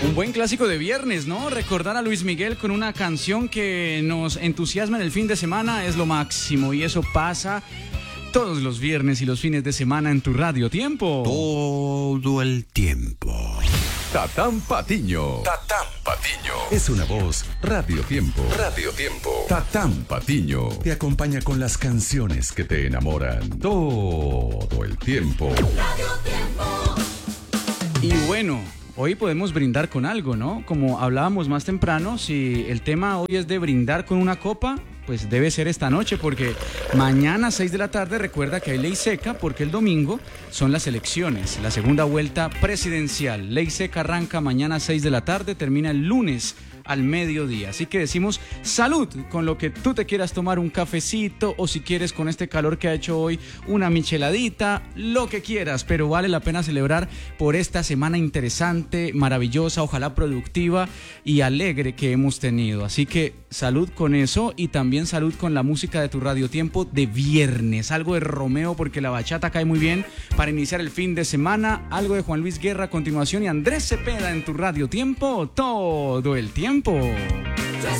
Un buen clásico de viernes, ¿no? Recordar a Luis Miguel con una canción que nos entusiasma en el fin de semana es lo máximo. Y eso pasa todos los viernes y los fines de semana en tu Radio Tiempo. Todo el tiempo. Tatán Patiño. Tatán Patiño. Es una voz. Radio Tiempo. Radio Tiempo. Tatán Patiño. Te acompaña con las canciones que te enamoran. Todo el tiempo. Radio Tiempo. Y bueno, hoy podemos brindar con algo, ¿no? Como hablábamos más temprano, si el tema hoy es de brindar con una copa, pues debe ser esta noche, porque mañana a 6 de la tarde recuerda que hay ley seca, porque el domingo son las elecciones, la segunda vuelta presidencial. Ley seca arranca mañana a 6 de la tarde, termina el lunes al mediodía. Así que decimos salud con lo que tú te quieras tomar, un cafecito, o si quieres con este calor que ha hecho hoy, una micheladita, lo que quieras, pero vale la pena celebrar por esta semana interesante, maravillosa, ojalá productiva y alegre que hemos tenido. Así que salud con eso y también salud con la música de tu Radio Tiempo de viernes, algo de Romeo porque la bachata cae muy bien para iniciar el fin de semana, algo de Juan Luis Guerra a continuación y Andrés Cepeda en tu Radio Tiempo todo el tiempo.